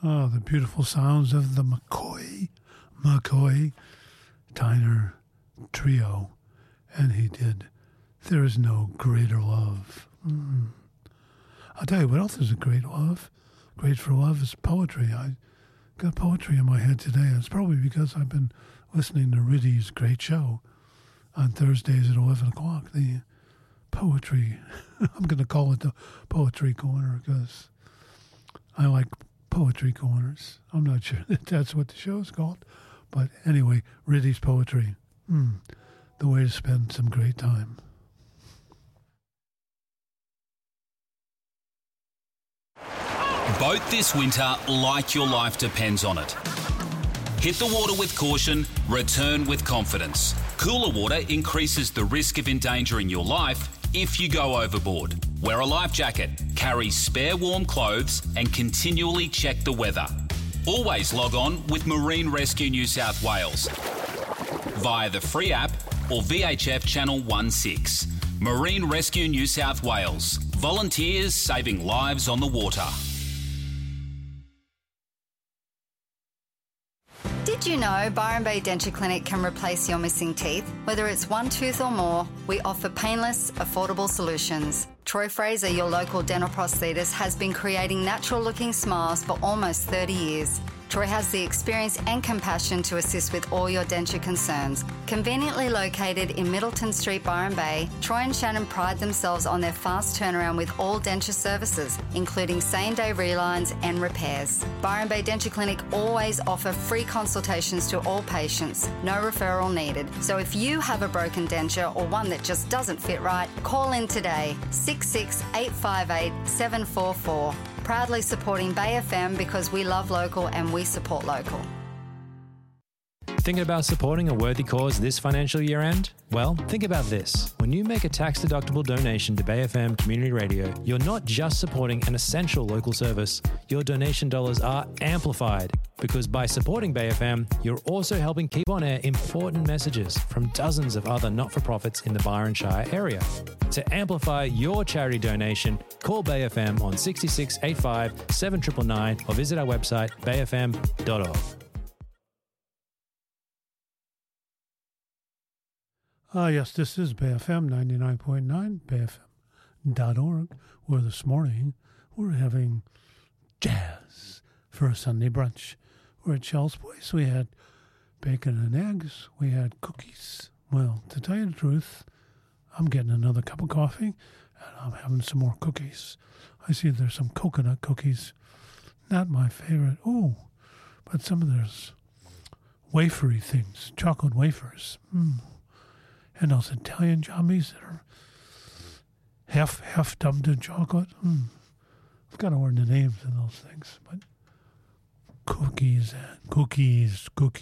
Oh, the beautiful sounds of the McCoy Tyner Trio. And he did There Is No Greater Love. I'll tell you what else is a great love. Great for love is poetry. I got poetry in my head today. It's probably because I've been listening to Riddy's great show on Thursdays at 11 o'clock. The poetry, I'm going to call it the Poetry Corner because I like poetry corners. I'm not sure that that's what the show is called. But anyway, Riddy's poetry. The way to spend some great time. Boat this winter like your life depends on it. Hit the water with caution, return with confidence. Cooler water increases the risk of endangering your life if you go overboard. Wear a life jacket, carry spare warm clothes and continually check the weather. Always log on with Marine Rescue New South Wales via the free app or VHF Channel 16. Marine Rescue New South Wales. Volunteers saving lives on the water. Did you know Byron Bay Denture Clinic can replace your missing teeth? Whether it's one tooth or more, we offer painless, affordable solutions. Troy Fraser, your local dental prosthetist, has been creating natural-looking smiles for almost 30 years. Troy has the experience and compassion to assist with all your denture concerns. Conveniently located in Middleton Street, Byron Bay, Troy and Shannon pride themselves on their fast turnaround with all denture services, including same-day relines and repairs. Byron Bay Denture Clinic always offer free consultations to all patients, no referral needed. So if you have a broken denture or one that just doesn't fit right, call in today, 858 744. Proudly supporting Bay FM because we love local and we support local. Thinking about supporting a worthy cause this financial year end? Well, think about this. When you make a tax-deductible donation to Bay FM Community Radio, you're not just supporting an essential local service. Your donation dollars are amplified because by supporting Bay FM, you're also helping keep on air important messages from dozens of other not-for-profits in the Byron Shire area. To amplify your charity donation, call Bay FM on 6685 7999 or visit our website bayfm.org. Yes, this is Bay FM 99.9, bayfm.org, where this morning we're having jazz for a Sunday brunch. We're at Shell's Place. We had bacon and eggs. We had cookies. Well, to tell you the truth, I'm getting another cup of coffee, and I'm having some more cookies. I see there's some coconut cookies. Not my favorite. Oh, but some of there's wafery things, chocolate wafers. And those Italian jummies that are half dumped in chocolate. I've got to learn the names of those things. But cookies.